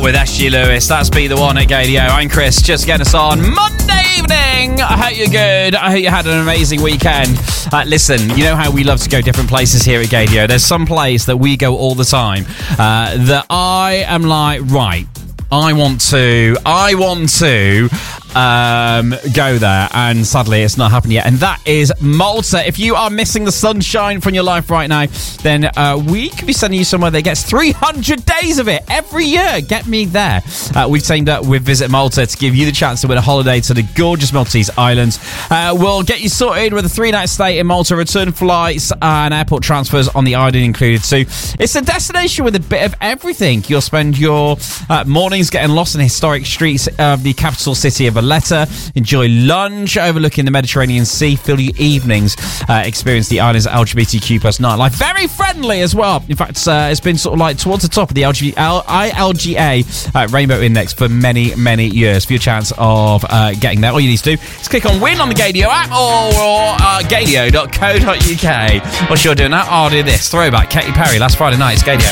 with SG Lewis. That's Be The One at Gadio. I'm Chris, just getting us on Monday evening. I hope you're good. I hope you had an amazing weekend. Listen, you know how we love to go different places here at Gadio. There's some place that we go all the time that I am like, right, I want to go there, and sadly it's not happened yet, and that is Malta. If you are missing the sunshine from your life right now, then we could be sending you somewhere that gets 300 days of it every year. Get me there. We've teamed up with Visit Malta to give you the chance to win a holiday to the gorgeous Maltese islands. We'll get you sorted with a 3-night stay in Malta, return flights and airport transfers on the island included too. It's a destination with a bit of everything. You'll spend your mornings getting lost in the historic streets of the capital city of Valletta, enjoy lunch overlooking the Mediterranean Sea, fill your evenings, experience the island's LGBTQ+ nightlife. Very friendly as well. In fact, it's been sort of like towards the top of the ILGA Rainbow Index for many, many years. For your chance of getting there, all you need to do is click on Win on the Gadio app or gadio.co.uk. Whilst you're doing that, I'll do this. Throwback, Katy Perry, last Friday night, it's Gadio.